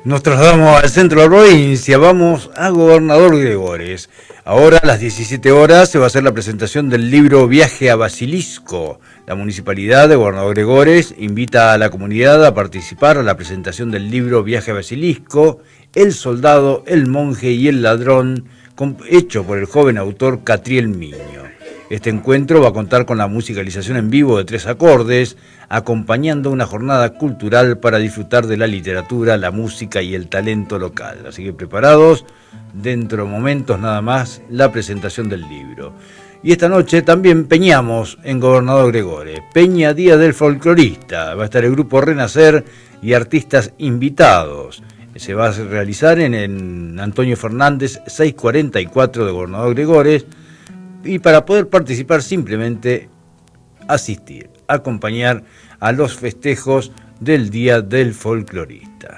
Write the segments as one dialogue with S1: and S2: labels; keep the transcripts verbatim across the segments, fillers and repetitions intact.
S1: Nos trasladamos al centro de la provincia, vamos a Gobernador Gregores. Ahora a las diecisiete horas se va a hacer la presentación del libro Viaje a Basilisco. La Municipalidad de Gobernador Gregores invita a la comunidad a participar a la presentación del libro Viaje a Basilisco, El soldado, el monje y el ladrón, hecho por el joven autor Catriel Miño. Este encuentro va a contar con la musicalización en vivo de tres acordes, acompañando una jornada cultural para disfrutar de la literatura, la música y el talento local. Así que preparados, dentro de momentos nada más, la presentación del libro. Y esta noche también peñamos en Gobernador Gregores. Peña Día del Folclorista. Va a estar el grupo Renacer y artistas invitados. Se va a realizar en, en Antonio Fernández seiscientos cuarenta y cuatro de Gobernador Gregores. Y para poder participar simplemente asistir, acompañar a los festejos del Día del Folclorista.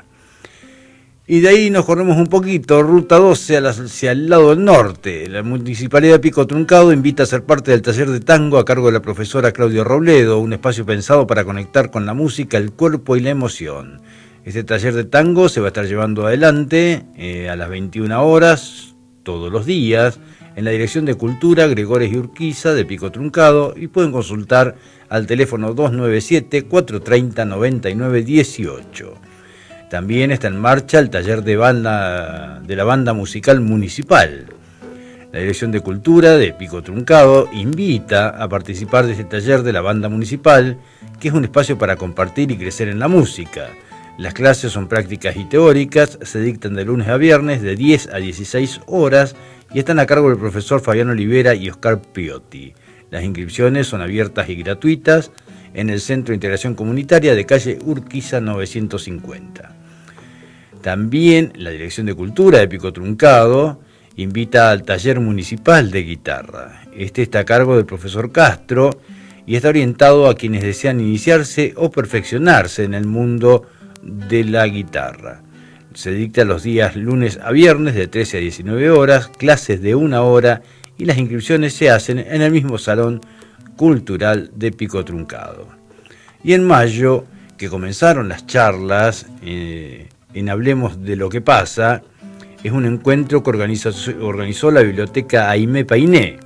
S1: Y de ahí nos corremos un poquito, ruta doce hacia el lado del norte. La Municipalidad de Pico Truncado invita a ser parte del taller de tango a cargo de la profesora Claudia Robledo, un espacio pensado para conectar con la música, el cuerpo y la emoción. Este taller de tango se va a estar llevando adelante eh, a las veintiuna horas, todos los días, en la Dirección de Cultura Gregores y Urquiza de Pico Truncado, y pueden consultar al teléfono dos nueve siete, cuatro tres cero, nueve nueve uno ocho. También está en marcha el taller de banda de la banda musical municipal. La Dirección de Cultura de Pico Truncado invita a participar de este taller de la banda municipal, que es un espacio para compartir y crecer en la música. Las clases son prácticas y teóricas, se dictan de lunes a viernes de diez a dieciséis horas y están a cargo del profesor Fabián Olivera y Oscar Piotti. Las inscripciones son abiertas y gratuitas en el Centro de Integración Comunitaria de calle Urquiza novecientos cincuenta. También la Dirección de Cultura de Pico Truncado invita al taller municipal de guitarra. Este está a cargo del profesor Castro y está orientado a quienes desean iniciarse o perfeccionarse en el mundo de la guitarra. Se dicta los días lunes a viernes de trece a diecinueve horas, clases de una hora, y las inscripciones se hacen en el mismo Salón Cultural de Pico Truncado. Y en mayo, que comenzaron las charlas eh, en Hablemos de lo que pasa, es un encuentro que organizó, organizó la Biblioteca Aimé Painé.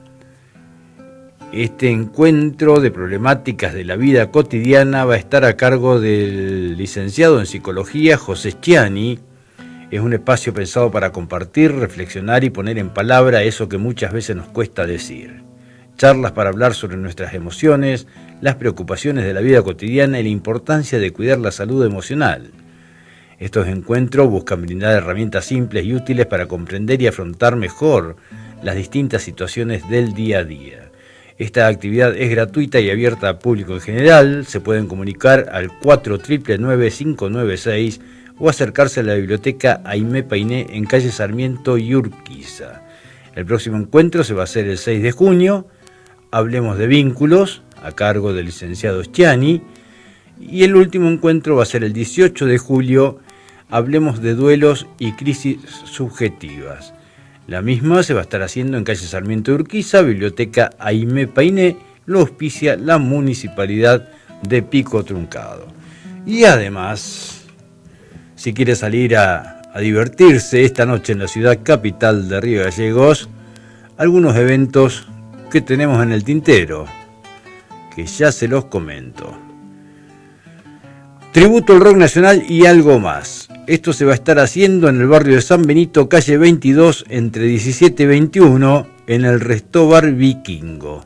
S1: Este encuentro de problemáticas de la vida cotidiana va a estar a cargo del licenciado en Psicología José Schiani. Es un espacio pensado para compartir, reflexionar y poner en palabra eso que muchas veces nos cuesta decir. Charlas para hablar sobre nuestras emociones, las preocupaciones de la vida cotidiana y la importancia de cuidar la salud emocional. Estos encuentros buscan brindar herramientas simples y útiles para comprender y afrontar mejor las distintas situaciones del día a día. Esta actividad es gratuita y abierta al público en general. Se pueden comunicar al cuatro nueve nueve nueve cinco nueve seis o acercarse a la biblioteca Aimé Painé en calle Sarmiento y Urquiza. El próximo encuentro se va a hacer el seis de junio. Hablemos de vínculos, a cargo del licenciado Schiani. Y el último encuentro va a ser el dieciocho de julio. Hablemos de duelos y crisis subjetivas. La misma se va a estar haciendo en calle Sarmiento de Urquiza, biblioteca Aimé Painé, lo auspicia la Municipalidad de Pico Truncado. Y además, si quiere salir a, a divertirse esta noche en la ciudad capital de Río Gallegos, algunos eventos que tenemos en el tintero, que ya se los comento. Tributo al rock nacional y algo más. Esto se va a estar haciendo en el barrio de San Benito, calle veintidós, entre diecisiete y veintiuno, en el Resto Bar Vikingo.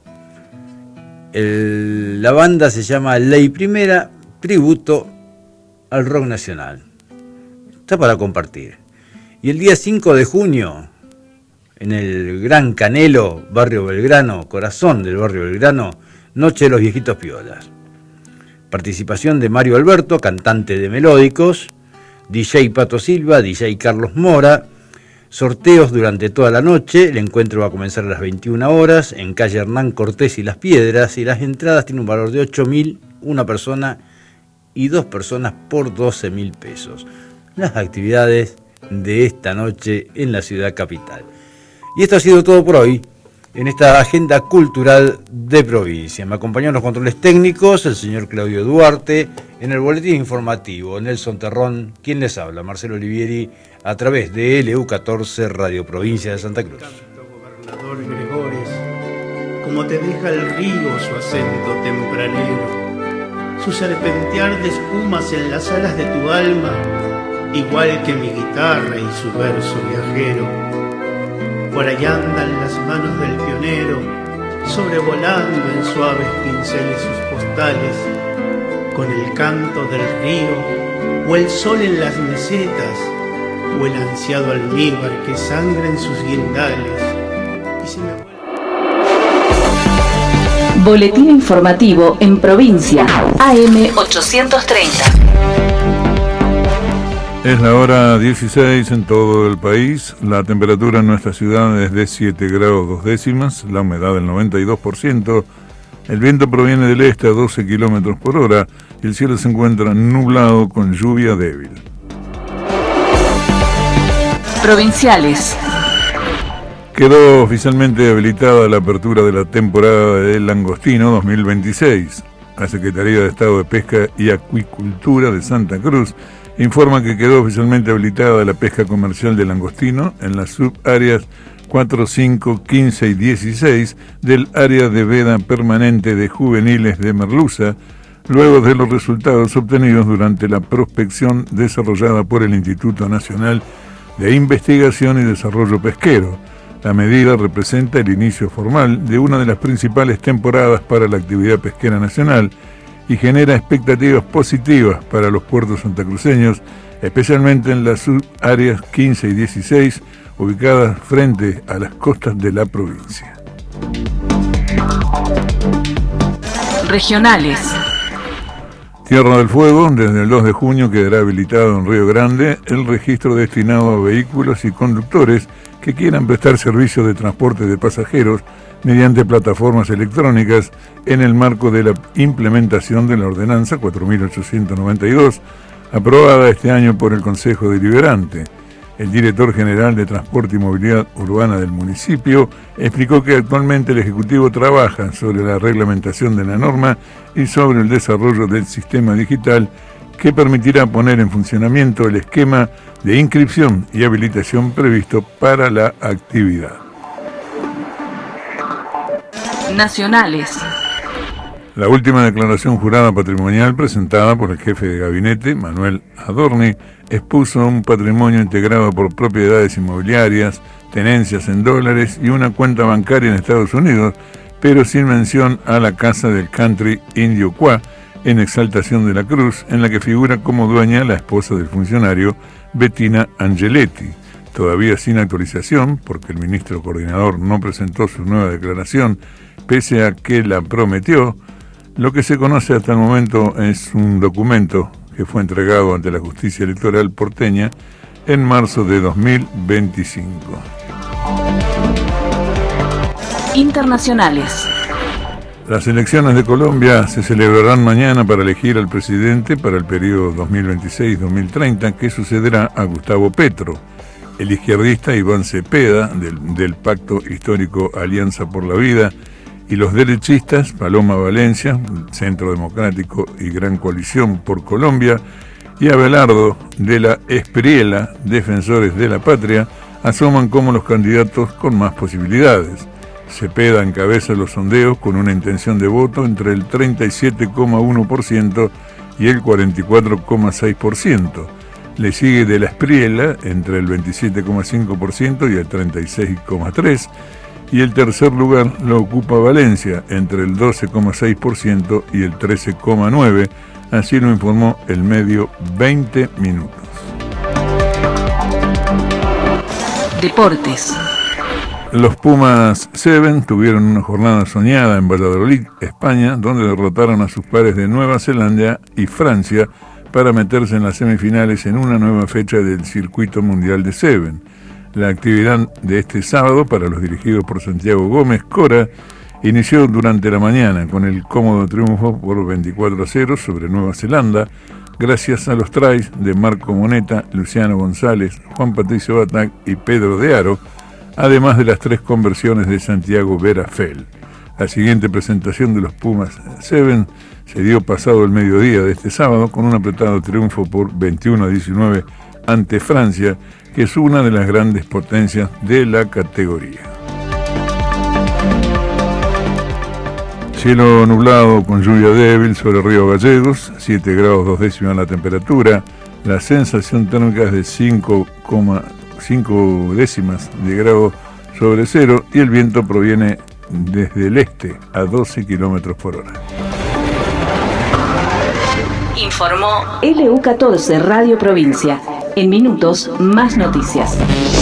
S1: El, la banda se llama Ley Primera, tributo al rock nacional. Está para compartir. Y el día cinco de junio, en el Gran Canelo, barrio Belgrano, corazón del barrio Belgrano, Noche de los Viejitos Piolas. Participación de Mario Alberto, cantante de Melódicos, D J Pato Silva, D J Carlos Mora, sorteos durante toda la noche. El encuentro va a comenzar a las veintiuna horas en calle Hernán Cortés y Las Piedras, y las entradas tienen un valor de ocho mil, una persona y dos personas por doce mil pesos. Las actividades de esta noche en la ciudad capital. Y esto ha sido todo por hoy en esta agenda cultural de provincia. Me acompañaron los controles técnicos el señor Claudio Duarte En el boletín informativo, Nelson Terrón, quien les habla, Marcelo Olivieri, a través de L U catorce, Radio Provincia de Santa Cruz.
S2: Canto, gobernador Gregores, como te deja el río su acento tempranero, su serpentear de espumas en las alas de tu alma, igual que mi guitarra y su verso viajero. Por allá andan las manos del pionero, sobrevolando en suaves pinceles sus postales, con el canto del río, o el sol en las mesetas, o el ansiado almíbar que sangra en sus guindales. Y se me vuelve...
S3: Boletín informativo en provincia, A M ochocientos treinta.
S4: Es la hora dieciséis en todo el país. La temperatura en nuestra ciudad es de siete grados dos décimas, la humedad del noventa y dos por ciento. El viento proviene del este a doce kilómetros por hora y el cielo se encuentra nublado con lluvia débil.
S3: Provinciales.
S4: Quedó oficialmente habilitada la apertura de la temporada del langostino dos mil veintiséis. La Secretaría de Estado de Pesca y Acuicultura de Santa Cruz informa que quedó oficialmente habilitada la pesca comercial de langostino en las subáreas cuatro, cinco, quince y dieciséis del área de veda permanente de juveniles de merluza, luego de los resultados obtenidos durante la prospección desarrollada por el Instituto Nacional de Investigación y Desarrollo Pesquero. La medida representa el inicio formal de una de las principales temporadas para la actividad pesquera nacional y genera expectativas positivas para los puertos santacruceños, especialmente en las subáreas quince y dieciséis, ubicadas frente a las costas de la provincia.
S3: Regionales.
S4: Tierra del Fuego, desde el dos de junio quedará habilitado en Río Grande el registro destinado a vehículos y conductores que quieran prestar servicios de transporte de pasajeros mediante plataformas electrónicas en el marco de la implementación de la Ordenanza cuatro mil ochocientos noventa y dos, aprobada este año por el Consejo Deliberante. El director general de Transporte y Movilidad Urbana del municipio explicó que actualmente el Ejecutivo trabaja sobre la reglamentación de la norma y sobre el desarrollo del sistema digital que permitirá poner en funcionamiento el esquema de inscripción y habilitación previsto para la actividad.
S3: Nacionales.
S4: La última declaración jurada patrimonial presentada por el jefe de gabinete, Manuel Adorni, expuso un patrimonio integrado por propiedades inmobiliarias, tenencias en dólares y una cuenta bancaria en Estados Unidos, pero sin mención a la casa del country Indio Qua, en Exaltación de la Cruz, en la que figura como dueña la esposa del funcionario, Bettina Angeletti. Todavía sin actualización, porque el ministro coordinador no presentó su nueva declaración, pese a que la prometió. Lo que se conoce hasta el momento es un documento que fue entregado ante la justicia electoral porteña en marzo de dos mil veinticinco.
S3: Internacionales.
S4: Las elecciones de Colombia se celebrarán mañana para elegir al presidente para el periodo dos mil veintiséis dos mil treinta, que sucederá a Gustavo Petro. El izquierdista Iván Cepeda, del, del Pacto Histórico Alianza por la Vida, y los derechistas Paloma Valencia, Centro Democrático y Gran Coalición por Colombia, y Abelardo de la Espriela, Defensores de la Patria, asoman como los candidatos con más posibilidades. Cepeda encabeza los sondeos con una intención de voto entre el treinta y siete coma uno por ciento y el cuarenta y cuatro coma seis por ciento. Le sigue de la Espriela entre el veintisiete coma cinco por ciento y el treinta y seis coma tres por ciento. Y el tercer lugar lo ocupa Valencia, entre el doce coma seis por ciento y el trece coma nueve por ciento, así lo informó el medio veinte minutos.
S3: Deportes.
S4: Los Pumas Seven tuvieron una jornada soñada en Valladolid, España, donde derrotaron a sus pares de Nueva Zelanda y Francia para meterse en las semifinales en una nueva fecha del Circuito Mundial de Seven. La actividad de este sábado, para los dirigidos por Santiago Gómez Cora, inició durante la mañana con el cómodo triunfo por veinticuatro a cero sobre Nueva Zelanda, gracias a los tries de Marco Moneta, Luciano González, Juan Patricio Batac y Pedro de Aro, además de las tres conversiones de Santiago Vera Fel. La siguiente presentación de los Pumas Seven se dio pasado el mediodía de este sábado con un apretado triunfo por veintiuno a diecinueve ante Francia, que es una de las grandes potencias de la categoría. Cielo nublado con lluvia débil sobre Río Gallegos, siete grados dos décimas la temperatura, la sensación térmica es de cinco coma cinco décimas de grado sobre cero y el viento proviene desde el este a doce kilómetros por hora.
S3: Informó L U catorce Radio Provincia. En minutos, más noticias.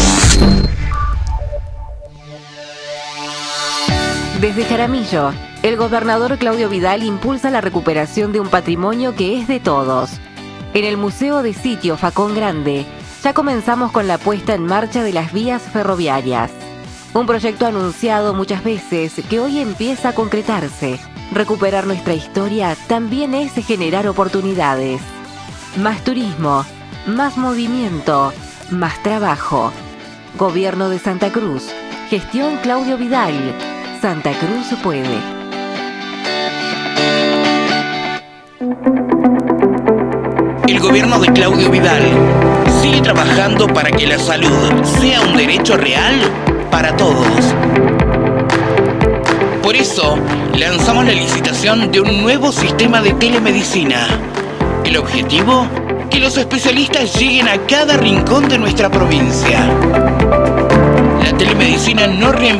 S5: Desde Jaramillo, el gobernador Claudio Vidal impulsa la recuperación de un patrimonio que es de todos. En el Museo de Sitio Facón Grande, ya comenzamos con la puesta en marcha de las vías ferroviarias. Un proyecto anunciado muchas veces que hoy empieza a concretarse. Recuperar nuestra historia también es generar oportunidades. Más turismo, más movimiento, más trabajo. Gobierno de Santa Cruz. Gestión Claudio Vidal. Santa Cruz puede.
S6: El gobierno de Claudio Vidal sigue trabajando para que la salud sea un derecho real para todos. Por eso, lanzamos la licitación de un nuevo sistema de telemedicina. El objetivo, que los especialistas lleguen a cada rincón de nuestra provincia. La telemedicina no reemplaza